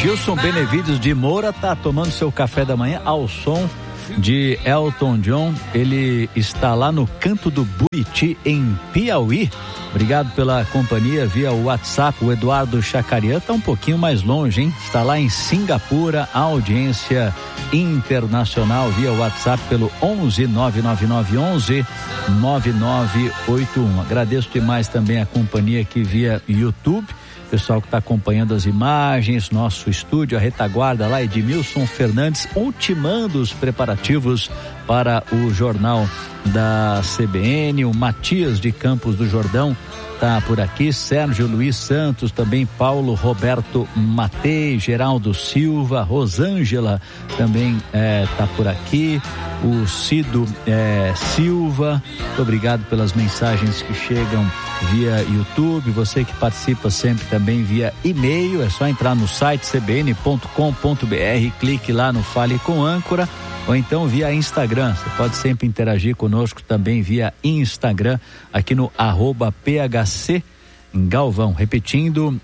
Gilson Benevides de Moura tá tomando seu café da manhã ao som de Elton John. Ele está lá no Canto do Buriti, em Piauí. Obrigado pela companhia via WhatsApp. O Eduardo Chacarian está um pouquinho mais longe, hein? Está lá em Singapura, audiência internacional via WhatsApp pelo 11 99911 9981. Agradeço demais também a companhia aqui via YouTube. Pessoal que está acompanhando as imagens, nosso estúdio, a retaguarda lá, Edmilson Fernandes, ultimando os preparativos para o Jornal da CBN. O Matias de Campos do Jordão está por aqui, Sérgio Luiz Santos, também Paulo Roberto Matei, Geraldo Silva, Rosângela também está por aqui, o Cido Silva. Muito obrigado pelas mensagens que chegam via YouTube, você que participa sempre também via e-mail, é só entrar no site cbn.com.br, clique lá no Fale com Âncora, ou então via Instagram. Você pode sempre interagir conosco também via Instagram, aqui no @PHC Galvão, repetindo,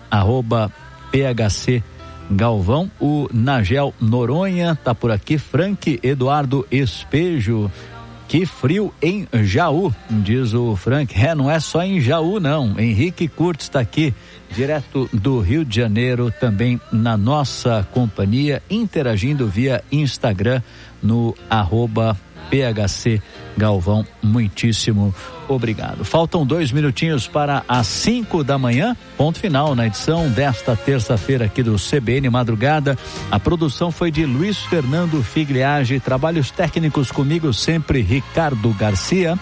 @PHC Galvão. O Nagel Noronha tá por aqui, Frank Eduardo Espejo. Que frio em Jaú, diz o Frank. Não é só em Jaú, não. Henrique Curtis está aqui, direto do Rio de Janeiro, também na nossa companhia, interagindo via Instagram no @PHC Galvão. Muitíssimo obrigado. Faltam 2 minutinhos para as 5 da manhã, ponto final na edição desta terça-feira aqui do CBN Madrugada. A produção foi de Luiz Fernando Figliage, trabalhos técnicos comigo sempre, Ricardo Garcia.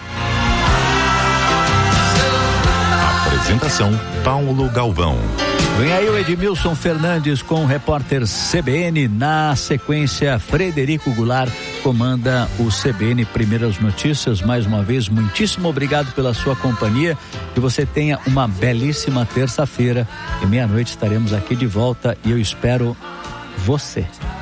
Apresentação, Paulo Galvão. Vem aí o Edmilson Fernandes com o repórter CBN. Na sequência, Frederico Goulart comanda o CBN Primeiras Notícias. Mais uma vez, muitíssimo obrigado pela sua companhia. Que você tenha uma belíssima terça-feira. E meia-noite estaremos aqui de volta e eu espero você.